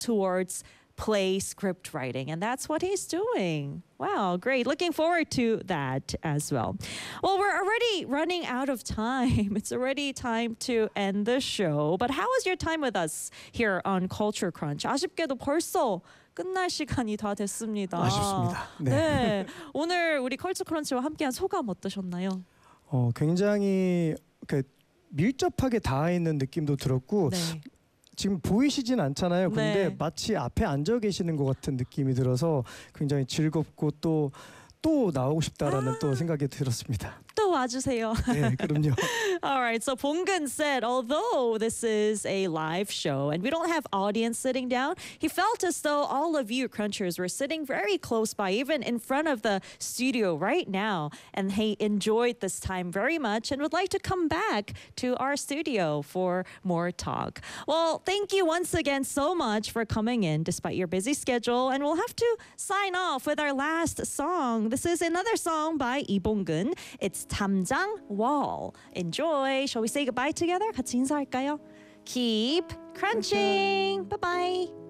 towards play script writing, and that's what he's doing. Wow, great. Looking forward to that as well. Well, we're already running out of time. It's already time to end the show. But how was your time with us here on Culture Crunch? 아쉽게도 벌써 끝날 시간이 다 됐습니다. 아쉽습니다. 네. 네. 오늘 우리 컬처 크런치와 함께한 소감 어떠셨나요? 굉장히 밀접하게 닿아 있는 느낌도 들었고 네. 지금 보이시진 않잖아요. 근데 네. 마치 앞에 앉아 계시는 것 같은 느낌이 들어서 굉장히 즐겁고 또 나오고 싶다라는 또 생각이 들었습니다. 또 와주세요. 네, 그럼요. All right, so Bonggun said, although this is a live show and we don't have audience sitting down, he felt as though all of you crunchers were sitting very close by, even in front of the studio right now. And he enjoyed this time very much and would like to come back to our studio for more talk. Well, thank you once again so much for coming in despite your busy schedule. And we'll have to sign off with our last song. This is another song by Lee Bonggun. It's 담장 Wall. Enjoy. Shall we say goodbye together? 같이 인사할까요? Keep crunching. Bye-bye.